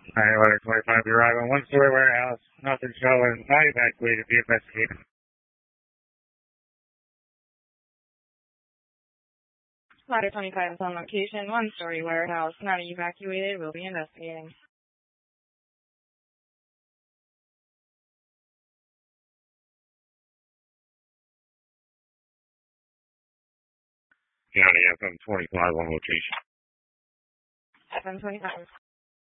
Alright, Water 25, you arrive on one-story warehouse. Nothing showing. Not evacuated. Be investigated. Ladder 25 is on location. One-story warehouse. Not evacuated. Will be investigating. County FM 25 on location. FM 25.